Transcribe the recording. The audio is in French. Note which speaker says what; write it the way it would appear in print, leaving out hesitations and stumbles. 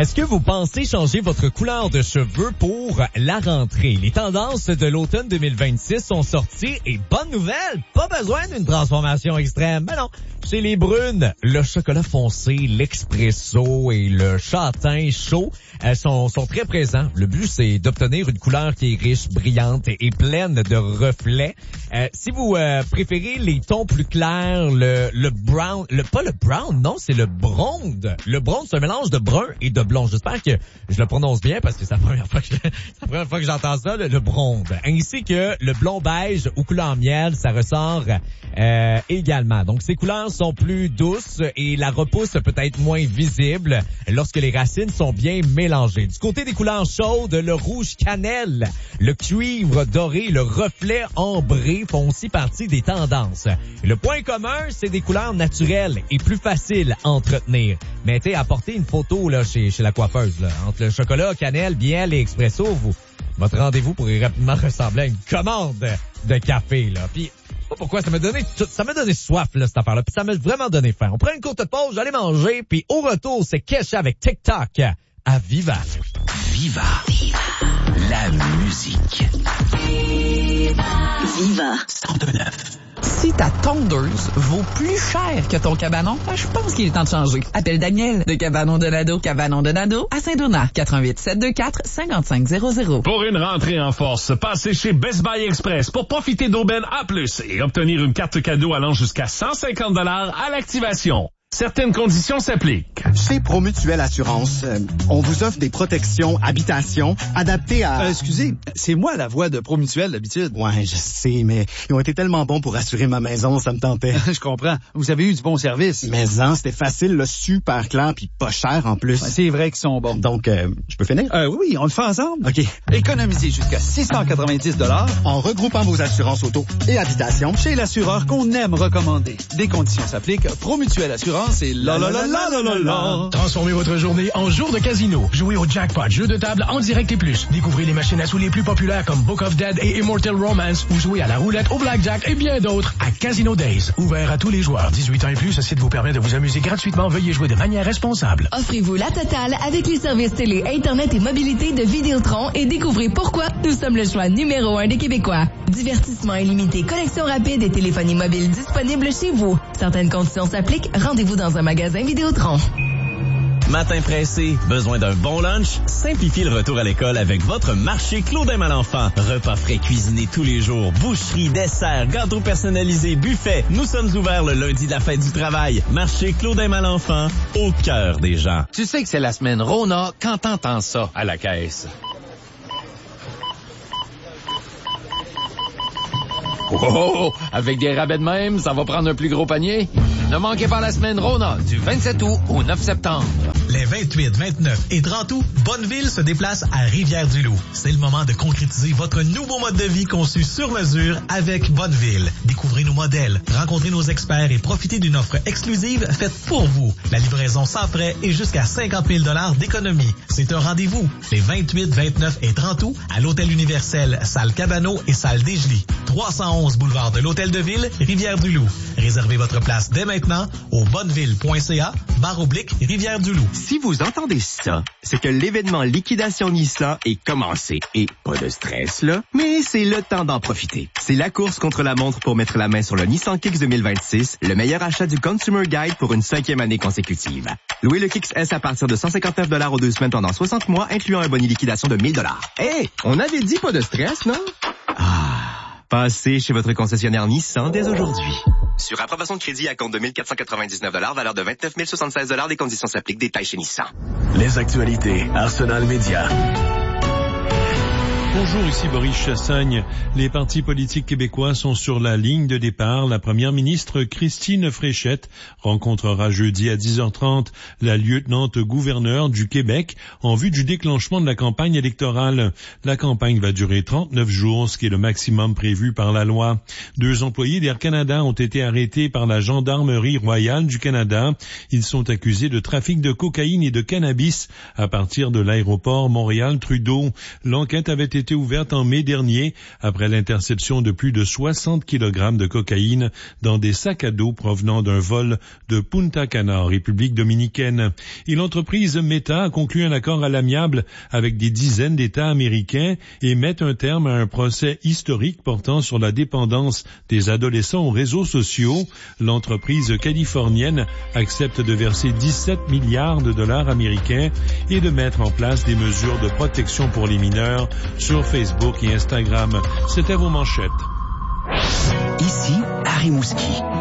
Speaker 1: Est-ce que vous pensez changer votre couleur de cheveux pour la rentrée? Les tendances de l'automne 2026 sont sorties et bonne nouvelle, pas besoin d'une transformation extrême. Ben non, chez les brunes, le chocolat foncé, l'expresso et le châtain chaud sont très présents. Le but, c'est d'obtenir une couleur qui est riche, brillante et pleine de reflets. Si vous préférez les tons plus clairs, le brown, pas le brown, non, c'est le blonde. Le blonde, c'est un mélange de brun et de blond. J'espère que je le prononce bien parce que c'est la première fois que j'entends ça, le blonde. Ainsi que le blond beige ou couleur miel, ça ressort également. Donc, ces couleurs sont plus douces et la repousse peut être moins visible lorsque les racines sont bien mélangées. Du côté des couleurs chaudes, le rouge cannelle, le cuivre doré, le reflet ambré font aussi partie des tendances. Le point commun, c'est des couleurs naturelles et plus faciles à entretenir. Mais tu sais, apportez une photo là chez la coiffeuse là, entre le chocolat, cannelle, miel et expresso, votre rendez-vous pourrait rapidement ressembler à une commande de café là. Puis je sais pas pourquoi ça m'a donné soif là cette affaire là, puis ça m'a vraiment donné faim. On prend une courte pause, j'allais manger, puis au retour, c'est Kesha avec TikTok à Viva.
Speaker 2: Viva. La musique.
Speaker 3: Viva
Speaker 2: 102.9.
Speaker 4: Si ta tondeuse vaut plus cher que ton cabanon, je pense qu'il est temps de changer. Appelle Daniel de Cabanon Donado à Saint-Donat, 88-724-5500.
Speaker 5: Pour une rentrée en force, passez chez Best Buy Express pour profiter d'aubaines A+, et obtenir une carte cadeau allant jusqu'à 150 $ à l'activation. Certaines conditions s'appliquent.
Speaker 6: Chez Promutuelle Assurance, on vous offre des protections habitation adaptées à...
Speaker 7: Excusez, c'est moi la voix de Promutuelle d'habitude.
Speaker 6: Ouais, je sais, mais ils ont été tellement bons pour assurer ma maison, ça me tentait.
Speaker 7: Je comprends. Vous avez eu du bon service.
Speaker 6: Mais c'était facile, là, super clair, puis pas cher en plus.
Speaker 7: Ouais, c'est vrai qu'ils sont bons.
Speaker 6: Donc, je peux finir?
Speaker 7: Oui, on le fait ensemble.
Speaker 6: OK.
Speaker 7: Économisez jusqu'à 690 $
Speaker 6: en regroupant vos assurances auto et habitation
Speaker 7: chez l'assureur qu'on aime recommander. Des conditions s'appliquent. Promutuelle Assurance. C'est la.
Speaker 8: Transformez votre journée en jour de casino. Jouez au jackpot, jeu de table en direct et plus. Découvrez les machines à sous les plus populaires comme Book of Dead et Immortal Romance ou jouez à la roulette, au blackjack et bien d'autres à Casino Days. Ouvert à tous les joueurs. 18 ans et plus, ce site vous permet de vous amuser gratuitement. Veuillez jouer de manière responsable.
Speaker 9: Offrez-vous la totale avec les services télé, internet et mobilité de Vidéotron et découvrez pourquoi nous sommes le choix numéro 1 des Québécois. Divertissement illimité, connexion rapide et téléphonie mobile disponible chez vous. Certaines conditions s'appliquent. Rendez-vous dans un magasin Vidéotron.
Speaker 10: Matin pressé, besoin d'un bon lunch? Simplifiez le retour à l'école avec votre marché Claudin Malenfant. Repas frais cuisinés tous les jours, boucherie, dessert, gâteaux personnalisés, buffet. Nous sommes ouverts le lundi de la fête du travail. Marché Claudin Malenfant, au cœur des gens.
Speaker 11: Tu sais que c'est la semaine Rona quand t'entends ça à la caisse. Oh, avec des rabais de même, ça va prendre un plus gros panier. Ne manquez pas la semaine Rona du 27 août au 9 septembre.
Speaker 12: Les 28, 29 et 30 août, Bonneville se déplace à Rivière-du-Loup. C'est le moment de concrétiser votre nouveau mode de vie conçu sur mesure avec Bonneville. Découvrez nos modèles, rencontrez nos experts et profitez d'une offre exclusive faite pour vous. La livraison sans frais et jusqu'à 50 000 $ d'économie. C'est un rendez-vous les 28, 29 et 30 août à l'Hôtel Universel, salle Cabano et salle Desgelis. 311 boulevard de l'Hôtel de Ville, Rivière-du-Loup. Réservez votre place dès maintenant au bonneville.ca/Rivière-du-Loup.
Speaker 13: Si vous entendez ça, c'est que l'événement Liquidation Nissan est commencé. Et pas de stress, là, mais c'est le temps d'en profiter. C'est la course contre la montre pour mettre la main sur le Nissan Kicks 2026, le meilleur achat du Consumer Guide pour une 5e année consécutive. Louez le Kicks S à partir de 159 $ aux 2 semaines pendant 60 mois, incluant un bonus liquidation de 1 000 $. Hey, on avait dit pas de stress, non? Passez chez votre concessionnaire Nissan dès aujourd'hui. Sur approbation de crédit à compte de 1 499 $, valeur de 29 076 $, des conditions s'appliquent, détails chez Nissan.
Speaker 5: Les actualités, Arsenal Média.
Speaker 14: Bonjour, ici Boris Chassagne. Les partis politiques québécois sont sur la ligne de départ. La première ministre Christine Fréchette rencontrera jeudi à 10h30 la lieutenant-gouverneure du Québec en vue du déclenchement de la campagne électorale. La campagne va durer 39 jours, ce qui est le maximum prévu par la loi. 2 employés d'Air Canada ont été arrêtés par la Gendarmerie royale du Canada. Ils sont accusés de trafic de cocaïne et de cannabis à partir de l'aéroport Montréal-Trudeau. L'enquête avait été été ouverte en mai dernier après l'interception de plus de 60 kg de cocaïne dans des sacs à dos provenant d'un vol de Punta Cana en République dominicaine. Et l'entreprise Meta a conclu un accord à l'amiable avec des dizaines d'États américains et met un terme à un procès historique portant sur la dépendance des adolescents aux réseaux sociaux. L'entreprise californienne accepte de verser 17 milliards de dollars américains et de mettre en place des mesures de protection pour les mineurs sur Facebook et Instagram. C'était vos manchettes.
Speaker 2: Ici, Harry Mouski.